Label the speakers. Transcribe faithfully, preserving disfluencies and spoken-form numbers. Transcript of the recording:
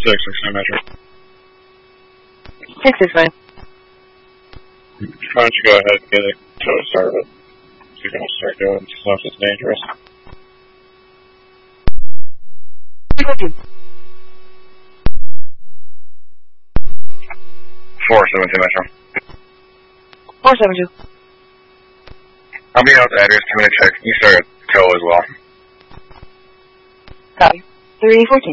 Speaker 1: six six nine Metro.
Speaker 2: six six nine.
Speaker 1: Why don't you go ahead and get it tow started? So you don't start doing stuff that's dangerous. four seven two Metro.
Speaker 2: four seven two.
Speaker 1: I'll be out the address, two minute check. You start at tow as well.
Speaker 2: Copy. three fourteen.